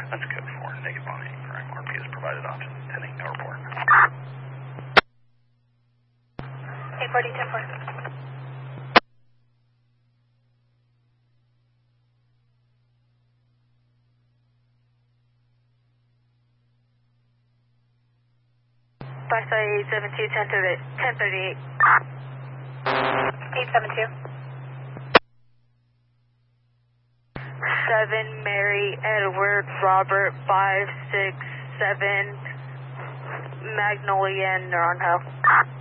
That's code 4, negative on 8 prime. RP is provided option, 10-8, no report. 840, 10-4. Bye-side 872, 1038. 872. 7 Mary Edward Robert 567 Magnolia Neuron Hill.